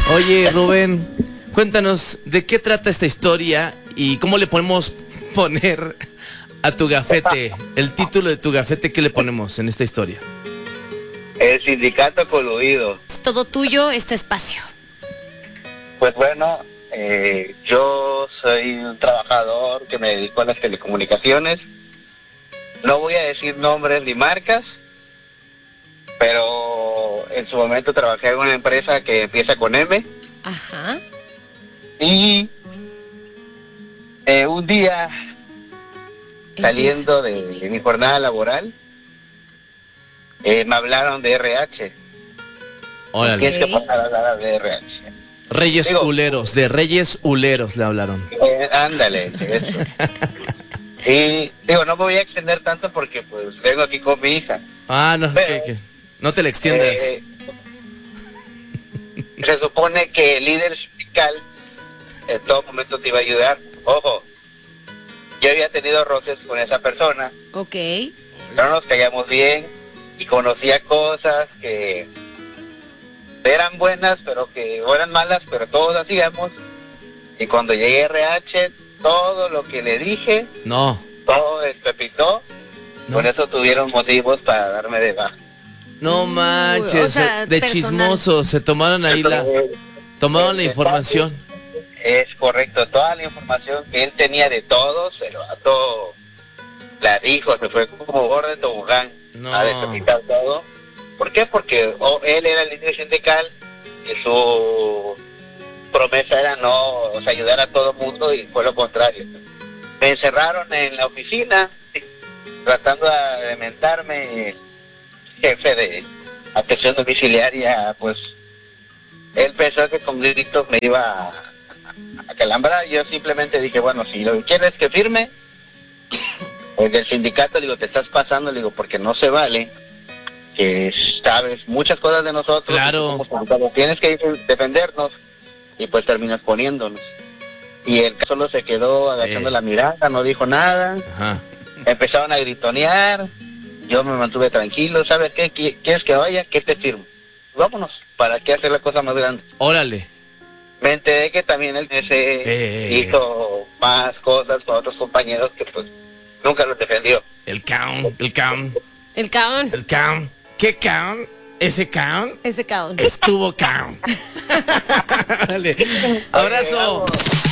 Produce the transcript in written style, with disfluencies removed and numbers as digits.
Oye, Rubén, cuéntanos de qué trata esta historia y cómo le podemos poner a tu gafete, el título de tu gafete, ¿qué le ponemos en esta historia? El sindicato coludido. Es todo tuyo este espacio. Pues bueno, yo soy un trabajador que me dedico a las telecomunicaciones. No voy a decir nombres ni marcas, pero en su momento trabajé en una empresa que empieza con M. Ajá. Y un día, saliendo de mi jornada laboral, me hablaron de RH. Órale. Tienes que pasar a hablar de RH. Reyes Digo, Huleros, de Reyes Huleros le hablaron. Ándale, eso. Y digo, no me voy a extender tanto porque pues vengo aquí con mi hija. Ah, no, Pero, no te le extiendas. Se supone que el líder sindical en todo momento te iba a ayudar. Ojo, yo había tenido roces con esa persona, Ok. no nos caíamos bien y conocía cosas que eran buenas, pero que o eran malas, pero todos hacíamos. Y cuando llegué a RH, todo lo que le dije, No. todo despepitó. No. Por eso tuvieron motivos para darme de baja. No manches, o sea, de personal. chismosos, se tomaron ahí tomaron la información. Es correcto, toda la información que él tenía de todos, el vato la dijo, se fue como gordo de tobogán No. a despepitar todo. ¿Por qué? Porque él era el líder sindical y su promesa era ayudar a todo el mundo, y fue lo contrario. Me encerraron en la oficina tratando de alimentarme. El jefe de atención domiciliaria, pues él pensó que con gritos me iba a calambrar. Yo simplemente dije, bueno, si lo que quieres que firme, pues del sindicato, le digo, te estás pasando, le digo, porque no se vale que sabes muchas cosas de nosotros. Claro. Tienes que defendernos, y pues terminas poniéndonos. Y él solo se quedó agachando la mirada, no dijo nada. Ajá. Empezaron a gritonear. Yo me mantuve tranquilo. ¿Sabes qué? ¿Quieres que vaya? ¿Qué te firmo? Vámonos. ¿Para qué hacer la cosa más grande? Órale. Me enteré que también él hizo más cosas con otros compañeros que pues nunca los defendió. El count. El caón. El count. ¿Qué count? Ese count Ese caón. estuvo count. Vale. Abrazo.